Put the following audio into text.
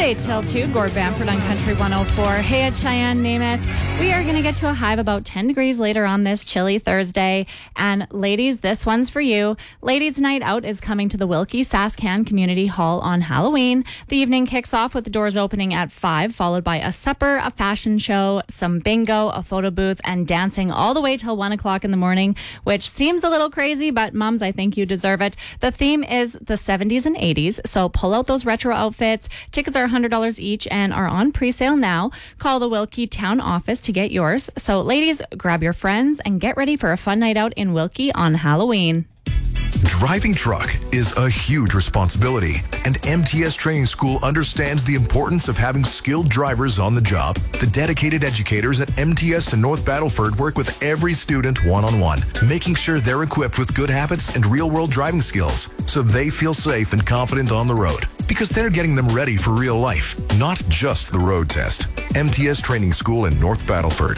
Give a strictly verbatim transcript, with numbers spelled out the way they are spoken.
way till two. Gord Bamford on Country one oh four. Hey, it's Cheyenne Namath. We are going to get to a high of about ten degrees later on this chilly Thursday. And ladies, this one's for you. Ladies' Night Out is coming to the Wilkie Saskhan Community Hall on Halloween. The evening kicks off with the doors opening at five, followed by a supper, a fashion show, some bingo, a photo booth, and dancing all the way till one o'clock in the morning, which seems a little crazy, but mums, I think you deserve it. The theme is the seventies and eighties, so pull out those retro outfits. Tickets are one hundred dollars each and are on pre-sale now. Call the Wilkie Town office to get yours. So ladies, grab your friends and get ready for a fun night out in Wilkie on Halloween. Driving truck is a huge responsibility, and M T S Training School understands the importance of having skilled drivers on the job. The dedicated educators at M T S and North Battleford work with every student one-on-one, making sure they're equipped with good habits and real-world driving skills so they feel safe and confident on the road, because they're getting them ready for real life, not just the road test. M T S Training School in North Battleford.